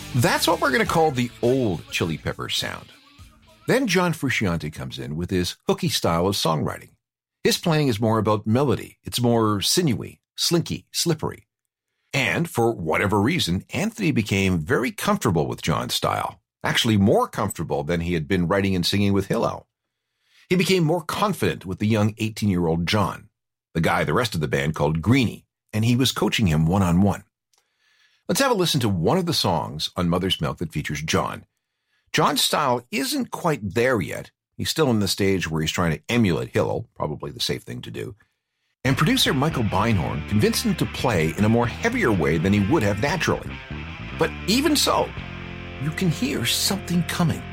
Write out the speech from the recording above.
That's what we're going to call the old Chili Peppers sound. Then John Frusciante comes in with his hooky style of songwriting. His playing is more about melody. It's more sinewy, slinky, slippery. And for whatever reason, Anthony became very comfortable with John's style, actually more comfortable than he had been writing and singing with Hillel. He became more confident with the young 18-year-old John, the guy the rest of the band called Greenie, and he was coaching him one-on-one. Let's have a listen to one of the songs on Mother's Milk that features John. John's style isn't quite there yet. He's still in the stage where he's trying to emulate Hillel, probably the safe thing to do. And producer Michael Beinhorn convinced him to play in a more heavier way than he would have naturally. But even so, you can hear something coming.